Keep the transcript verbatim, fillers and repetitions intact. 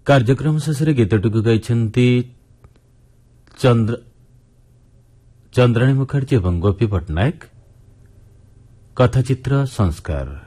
कार्यक्रम शेष गीतटी गाई चंद्र चंद्राणी मुखर्जी और गोपी पट्टनायक। कथाचित्र संस्कार।